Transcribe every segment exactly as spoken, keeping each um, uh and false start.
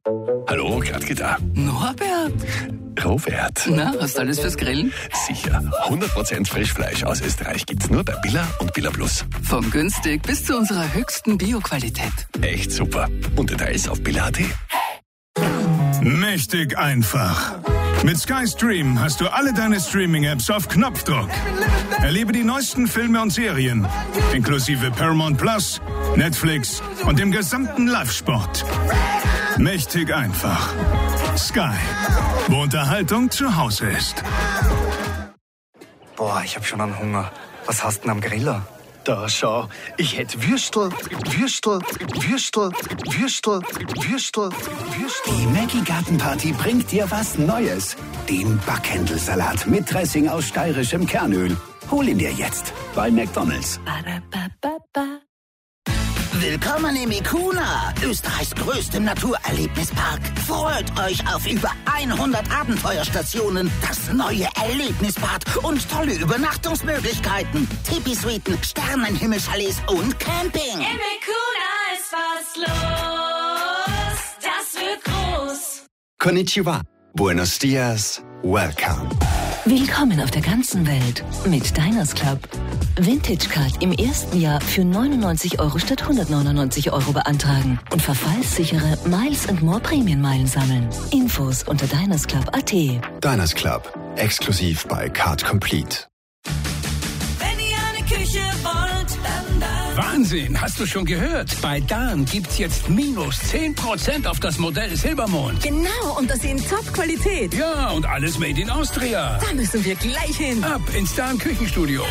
Hallo, Gladke da. Norbert. Robert. Na, hast du alles fürs Grillen? Sicher. hundert Prozent Frischfleisch aus Österreich gibt's nur bei Billa und Billa Plus. Von günstig bis zu unserer höchsten Bio-Qualität. Echt super. Und Details auf billa punkt at. Mächtig einfach. Mit Sky Stream hast du alle deine Streaming-Apps auf Knopfdruck. Erlebe die neuesten Filme und Serien, inklusive Paramount Plus, Netflix und dem gesamten Live-Sport. Mächtig einfach. Sky, wo Unterhaltung zu Hause ist. Boah, ich hab schon einen Hunger. Was hast du denn am Griller? Da, schau. Ich hätte Würstel, Würstel, Würstel, Würstel, Würstel, Würstel. Die Maggi Gartenparty bringt dir was Neues. Den Backhändelsalat mit Dressing aus steirischem Kernöl. Hol ihn dir jetzt bei McDonald's. Willkommen im Ikuna, Österreichs größtem Naturerlebnispark. Freut euch auf über hundert Abenteuerstationen, das neue Erlebnisbad und tolle Übernachtungsmöglichkeiten. Tipi-Suiten, Sternenhimmelchalets und Camping. Im Ikuna ist was los, das wird groß. Konnichiwa, Buenos Dias, welcome. Willkommen auf der ganzen Welt mit Diners Club. Vintage Card im ersten Jahr für neunundneunzig Euro statt hundertneunundneunzig Euro beantragen und verfallssichere Miles and More Prämienmeilen sammeln. Infos unter dinersclub punkt at. Diners Club, exklusiv bei Card Complete. Wenn ihr eine Küche wollt, dann da. Wahnsinn, hast du schon gehört? Bei Dan gibt's jetzt minus zehn Prozent auf das Modell Silbermond. Genau, und das in Top-Qualität. Ja, und alles made in Austria. Da müssen wir gleich hin. Ab ins Dan Küchenstudio.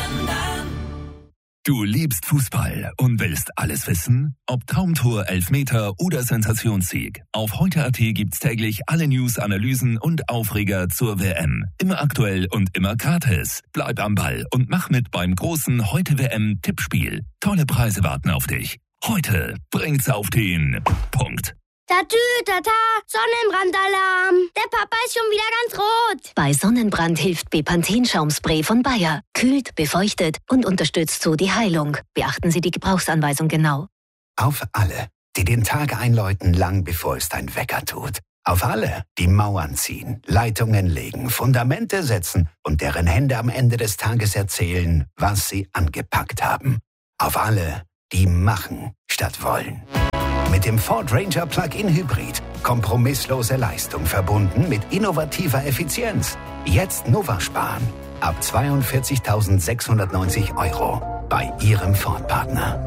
Du liebst Fußball und willst alles wissen? Ob Traumtor, Elfmeter oder Sensationssieg. Auf heute punkt at gibt's täglich alle News, Analysen und Aufreger zur W M. Immer aktuell und immer gratis. Bleib am Ball und mach mit beim großen Heute-W M-Tippspiel. Tolle Preise warten auf dich. Heute bringt's auf den Punkt. Tatü, tata, Sonnenbrandalarm. Der Papa ist schon wieder ganz rot. Bei Sonnenbrand hilft Bepanthen-Schaumspray von Bayer. Kühlt, befeuchtet und unterstützt so die Heilung. Beachten Sie die Gebrauchsanweisung genau. Auf alle, die den Tag einläuten, lang bevor es dein Wecker tut. Auf alle, die Mauern ziehen, Leitungen legen, Fundamente setzen und deren Hände am Ende des Tages erzählen, was sie angepackt haben. Auf alle, die machen statt wollen. Mit dem Ford Ranger Plug-in Hybrid. Kompromisslose Leistung verbunden mit innovativer Effizienz. Jetzt Nova sparen. Ab zweiundvierzigtausendsechshundertneunzig Euro bei Ihrem Ford-Partner.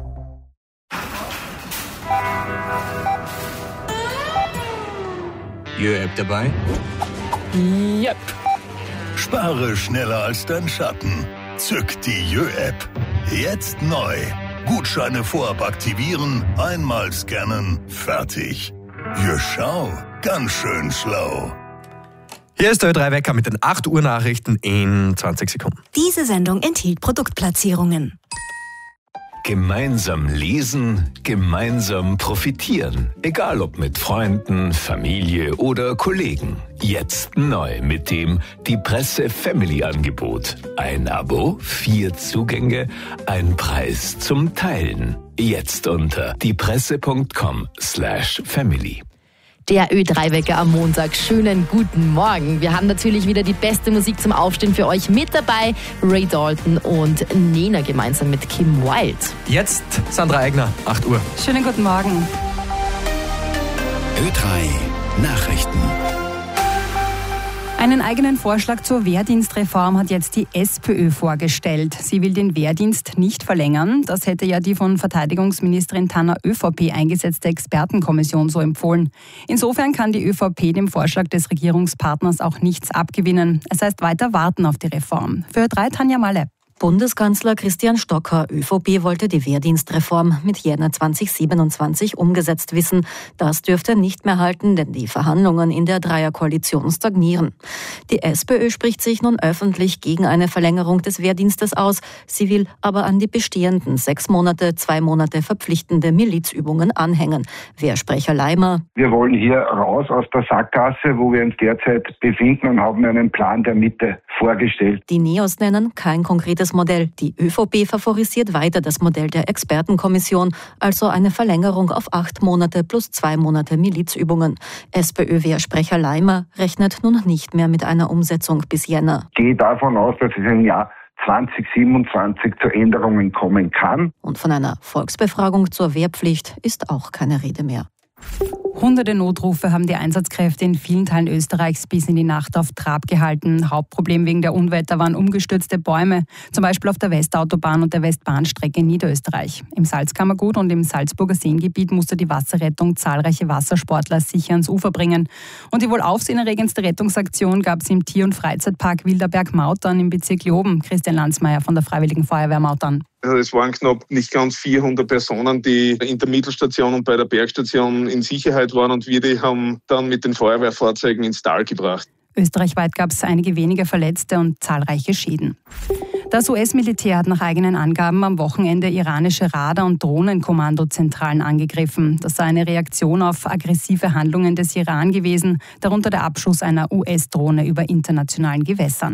Jö-App dabei? Yep. Spare schneller als dein Schatten. Zück die Jö-App. Jetzt neu. Gutscheine vorab aktivieren, einmal scannen, fertig. Ja, schau, ganz schön schlau. Hier ist der Ö drei Wecker mit den acht Uhr Nachrichten in zwanzig Sekunden. Diese Sendung enthielt Produktplatzierungen. Gemeinsam lesen, gemeinsam profitieren. Egal ob mit Freunden, Familie oder Kollegen. Jetzt neu mit dem Die Presse Family Angebot. Ein Abo, vier Zugänge, ein Preis zum Teilen. Jetzt unter diepresse.com slash family. Der Ö drei Wecker am Montag. Schönen guten Morgen. Wir haben natürlich wieder die beste Musik zum Aufstehen für euch mit dabei. Ray Dalton und Nena gemeinsam mit Kim Wilde. Jetzt Sandra Eigner, acht Uhr. Schönen guten Morgen. Ö drei Nachrichten. Einen eigenen Vorschlag zur Wehrdienstreform hat jetzt die SPÖ vorgestellt. Sie will den Wehrdienst nicht verlängern. Das hätte ja die von Verteidigungsministerin Tanner ÖVP eingesetzte Expertenkommission so empfohlen. Insofern kann die ÖVP dem Vorschlag des Regierungspartners auch nichts abgewinnen. Es heißt weiter warten auf die Reform. Für Ö drei Tanja Malle. Bundeskanzler Christian Stocker, ÖVP, wollte die Wehrdienstreform mit Jänner zweitausendsiebenundzwanzig umgesetzt wissen. Das dürfte nicht mehr halten, denn die Verhandlungen in der Dreierkoalition stagnieren. Die SPÖ spricht sich nun öffentlich gegen eine Verlängerung des Wehrdienstes aus. Sie will aber an die bestehenden sechs Monate, zwei Monate verpflichtende Milizübungen anhängen. Wehrsprecher Leimer. Wir wollen hier raus aus der Sackgasse, wo wir uns derzeit befinden, und haben einen Plan der Mitte vorgestellt. Die Neos nennen kein konkretes das Modell. Die ÖVP favorisiert weiter das Modell der Expertenkommission, also eine Verlängerung auf acht Monate plus zwei Monate Milizübungen. SPÖ-Wehrsprecher Leimer rechnet nun nicht mehr mit einer Umsetzung bis Jänner. Ich gehe davon aus, dass es im Jahr zwanzig siebenundzwanzig zu Änderungen kommen kann. Und von einer Volksbefragung zur Wehrpflicht ist auch keine Rede mehr. Hunderte Notrufe haben die Einsatzkräfte in vielen Teilen Österreichs bis in die Nacht auf Trab gehalten. Hauptproblem wegen der Unwetter waren umgestürzte Bäume, zum Beispiel auf der Westautobahn und der Westbahnstrecke in Niederösterreich. Im Salzkammergut und im Salzburger Seengebiet musste die Wasserrettung zahlreiche Wassersportler sicher ans Ufer bringen. Und die wohl aufsehenerregendste Rettungsaktion gab es im Tier- und Freizeitpark Wilderberg-Mautern im Bezirk Leoben. Christian Landsmeier von der Freiwilligen Feuerwehr Mautern. Also es waren knapp nicht ganz vierhundert Personen, die in der Mittelstation und bei der Bergstation in Sicherheit waren, und wir die haben dann mit den Feuerwehrfahrzeugen ins Tal gebracht. Österreichweit gab es einige wenige Verletzte und zahlreiche Schäden. Das U S-Militär hat nach eigenen Angaben am Wochenende iranische Radar- und Drohnenkommandozentralen angegriffen. Das sei eine Reaktion auf aggressive Handlungen des Iran gewesen, darunter der Abschuss einer U S-Drohne über internationalen Gewässern.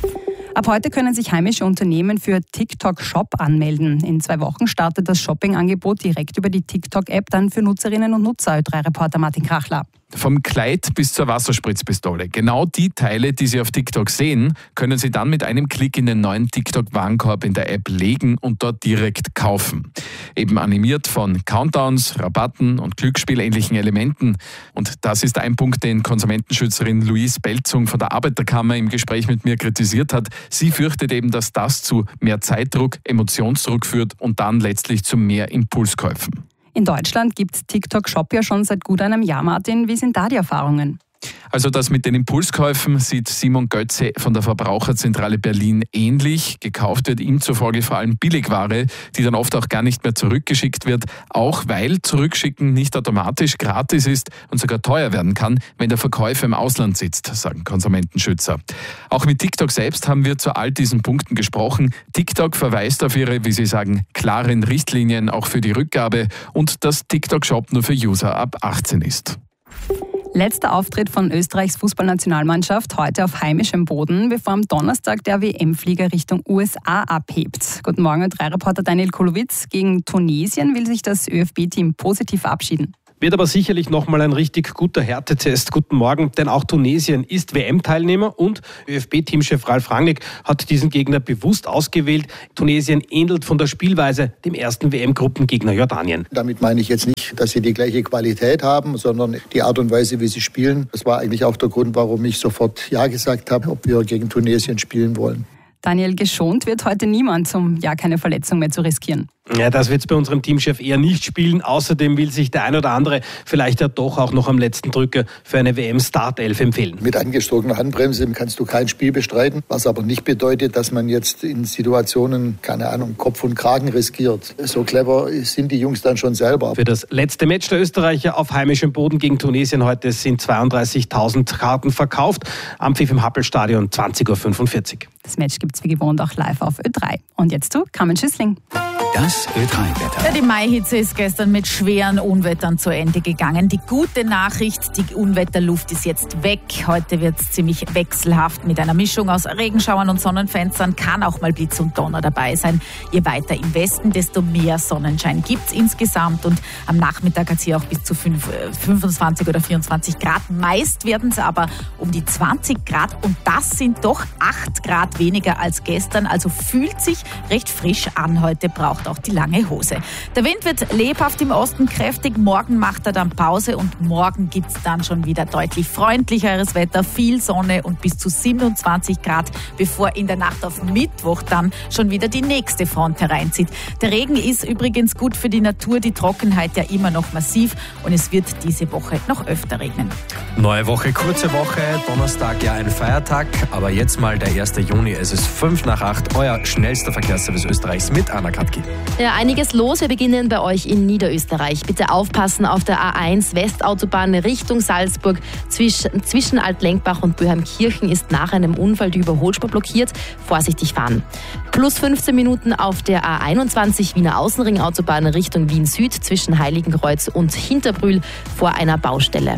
Ab heute können sich heimische Unternehmen für TikTok Shop anmelden. In zwei Wochen startet das Shopping-Angebot direkt über die TikTok-App dann für Nutzerinnen und Nutzer. Ö drei Reporter Martin Krachler. Vom Kleid bis zur Wasserspritzpistole. Genau die Teile, die Sie auf TikTok sehen, können Sie dann mit einem Klick in den neuen TikTok-Warenkorb in der App legen und dort direkt kaufen. Eben animiert von Countdowns, Rabatten und Glücksspielähnlichen Elementen. Und das ist ein Punkt, den Konsumentenschützerin Louise Belzung von der Arbeiterkammer im Gespräch mit mir kritisiert hat. Sie fürchtet eben, dass das zu mehr Zeitdruck, Emotionsdruck führt und dann letztlich zu mehr Impulskäufen. In Deutschland gibt es TikTok Shop ja schon seit gut einem Jahr, Martin. Wie sind da die Erfahrungen? Also das mit den Impulskäufen sieht Simon Götze von der Verbraucherzentrale Berlin ähnlich. Gekauft wird ihm zufolge vor allem Billigware, die dann oft auch gar nicht mehr zurückgeschickt wird, auch weil Zurückschicken nicht automatisch gratis ist und sogar teuer werden kann, wenn der Verkäufer im Ausland sitzt, sagen Konsumentenschützer. Auch mit TikTok selbst haben wir zu all diesen Punkten gesprochen. TikTok verweist auf ihre, wie sie sagen, klaren Richtlinien auch für die Rückgabe und dass TikTok Shop nur für User ab achtzehn ist. Letzter Auftritt von Österreichs Fußballnationalmannschaft heute auf heimischem Boden, bevor am Donnerstag der W M-Flieger Richtung U S A abhebt. Guten Morgen, Ö drei Reporter Daniel Kolowitz. Gegen Tunesien will sich das Ö F B-Team positiv verabschieden. Wird aber sicherlich nochmal ein richtig guter Härtetest. Guten Morgen, denn auch Tunesien ist W M-Teilnehmer und Ö F B-Teamchef Ralf Rangnick hat diesen Gegner bewusst ausgewählt. Tunesien ähnelt von der Spielweise dem ersten W M-Gruppengegner Jordanien. Damit meine ich jetzt nicht, dass sie die gleiche Qualität haben, sondern die Art und Weise, wie sie spielen. Das war eigentlich auch der Grund, warum ich sofort Ja gesagt habe, ob wir gegen Tunesien spielen wollen. Daniel, geschont wird heute niemand, um ja keine Verletzung mehr zu riskieren. Ja, das wird es bei unserem Teamchef eher nicht spielen. Außerdem will sich der ein oder andere vielleicht ja doch auch noch am letzten Drücker für eine W M-Startelf empfehlen. Mit angezogener Handbremse kannst du kein Spiel bestreiten, was aber nicht bedeutet, dass man jetzt in Situationen, keine Ahnung, Kopf und Kragen riskiert. So clever sind die Jungs dann schon selber. Für das letzte Match der Österreicher auf heimischem Boden gegen Tunesien heute sind zweiunddreißigtausend Karten verkauft. Am Pfiff im Happelstadion zwanzig Uhr fünfundvierzig. Das Match gibt es wie gewohnt auch live auf Ö drei. Und jetzt zu Carmen Schüssling. Das Ö drei Wetter. Ja, die Maihitze ist gestern mit schweren Unwettern zu Ende gegangen. Die gute Nachricht, die Unwetterluft ist jetzt weg. Heute wird es ziemlich wechselhaft mit einer Mischung aus Regenschauern und Sonnenfenstern. Kann auch mal Blitz und Donner dabei sein. Je weiter im Westen, desto mehr Sonnenschein gibt es insgesamt. Und am Nachmittag hat es hier auch bis zu fünfundzwanzig oder vierundzwanzig Grad. Meist werden es aber um die zwanzig Grad. Und das sind doch acht Grad weniger als gestern. Also fühlt sich recht frisch an. Heute braucht auch die lange Hose. Der Wind wird lebhaft im Osten kräftig. Morgen macht er dann Pause und morgen gibt es dann schon wieder deutlich freundlicheres Wetter, viel Sonne und bis zu siebenundzwanzig Grad, bevor in der Nacht auf Mittwoch dann schon wieder die nächste Front hereinzieht. Der Regen ist übrigens gut für die Natur, die Trockenheit ja immer noch massiv und es wird diese Woche noch öfter regnen. Neue Woche, kurze Woche, Donnerstag ja ein Feiertag, aber jetzt mal der erste Juni. Es ist fünf nach acht, euer schnellster Verkehrsservice Österreichs mit Anna Katki. Ja, einiges los. Wir beginnen bei euch in Niederösterreich. Bitte aufpassen auf der A eins Westautobahn Richtung Salzburg. Zwischen, zwischen Altlenkbach und Böheimkirchen ist nach einem Unfall die Überholspur blockiert. Vorsichtig fahren. Plus fünfzehn Minuten auf der A einundzwanzig Wiener Außenringautobahn Richtung Wien Süd zwischen Heiligenkreuz und Hinterbrühl vor einer Baustelle.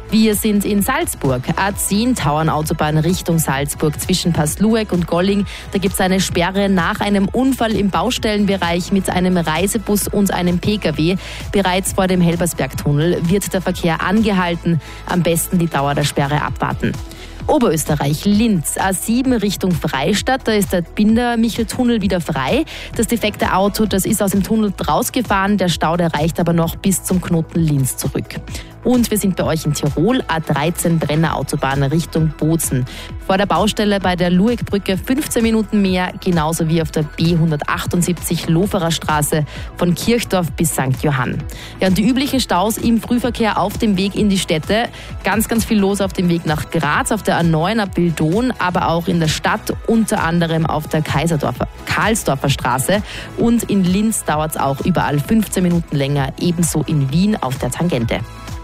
Wir sind in Salzburg. A zehn Tauernautobahn Richtung Salzburg zwischen Paslueck und Golling. Da gibt es eine Sperre nach einem Unfall im Baustellenbereich mit einem Reisebus und einem Pkw. Bereits vor dem Helbersbergtunnel wird der Verkehr angehalten. Am besten die Dauer der Sperre abwarten. Oberösterreich, Linz, A sieben Richtung Freistadt, da ist der Binder-Michel-Tunnel wieder frei. Das defekte Auto, das ist aus dem Tunnel rausgefahren, der Stau, der reicht aber noch bis zum Knoten Linz zurück. Und wir sind bei euch in Tirol, A dreizehn Brenner-Autobahn Richtung Bozen. Vor der Baustelle bei der Luegbrücke fünfzehn Minuten mehr, genauso wie auf der B hundertachtundsiebzig Loferer Straße von Kirchdorf bis Sankt Johann. Ja, und die üblichen Staus im Frühverkehr auf dem Weg in die Städte. Ganz, ganz viel los auf dem Weg nach Graz, auf der A neun ab Bildon, aber auch in der Stadt, unter anderem auf der Kaiserdorfer, Karlsdorfer Straße. Und in Linz dauert es auch überall fünfzehn Minuten länger, ebenso in Wien auf der Tangente.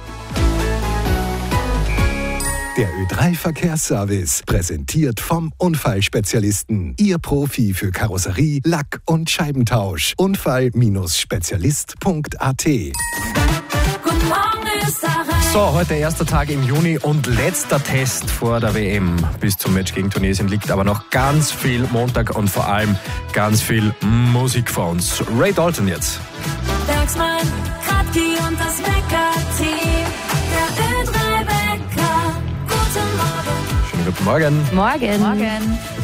Der Ö drei Verkehrsservice, präsentiert vom Unfallspezialisten. Ihr Profi für Karosserie, Lack- und Scheibentausch. Unfall Spezialist Punkt a t. Guten Morgen, Österreich. So, heute erster Tag im Juni und letzter Test vor der W M. Bis zum Match gegen Tunesien liegt aber noch ganz viel Montag und vor allem ganz viel Musik vor uns. Ray Dalton jetzt. Bergsmann, Kratki und das Wecker-Team. Der Ö drei Wecker. Guten Morgen. Schönen guten Morgen. Morgen. Morgen.